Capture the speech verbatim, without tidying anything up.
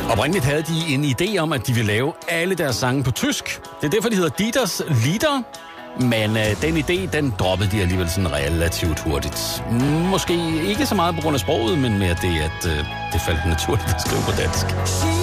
Oprindeligt havde de en idé om, at de ville lave alle deres sange på tysk. Det er derfor, de hedder Dieters Lieder. Men øh, den idé, den droppede de alligevel sådan relativt hurtigt. Måske ikke så meget på grund af sproget, men mere det, at øh, det faldt naturligt at skrive på dansk.